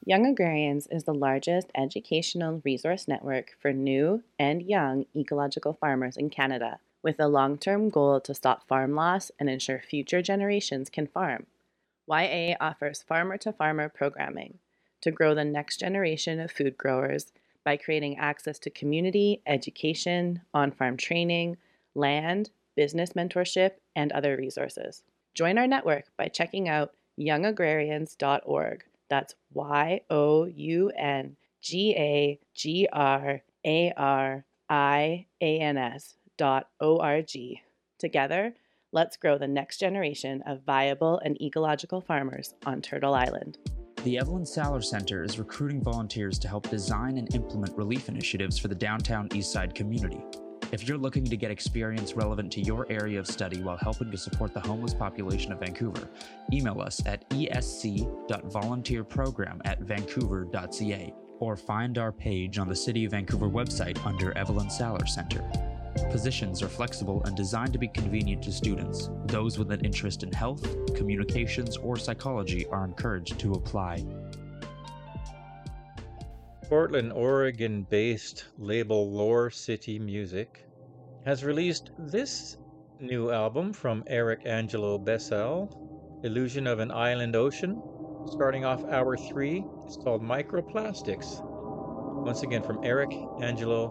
Young Agrarians is the largest educational resource network for new and young ecological farmers in Canada, with a long term goal to stop farm loss and ensure future generations can farm. YA offers farmer to farmer programming to grow the next generation of food growers by creating access to community, education, on farm training, land, business mentorship, and other resources. Join our network by checking out youngagrarians.org. That's YOUNGAGRARIANS.org. Together, let's grow the next generation of viable and ecological farmers on Turtle Island. The Evelyn Saller Center is recruiting volunteers to help design and implement relief initiatives for the downtown Eastside community. If you're looking to get experience relevant to your area of study while helping to support the homeless population of Vancouver, email us at esc.volunteerprogram@vancouver.ca or find our page on the City of Vancouver website under Evelyn Saller Center. Positions are flexible and designed to be convenient to students. Those with an interest in health, communications, or psychology are encouraged to apply. Portland, Oregon-based label Lore City Music has released this new album from Eric Angelo Bessel, Illusion of an Island Ocean. Starting off hour 3, it's called Microplastics. Once again from Eric Angelo